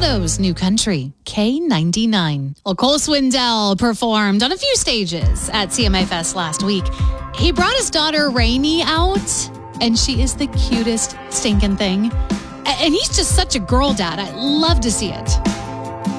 Autos, New Country, K99. Well, Cole Swindell performed on a few stages at CMA Fest last week. He brought his daughter Rainey out, and she is the cutest stinking thing. And he's just such a girl dad. I love to see it.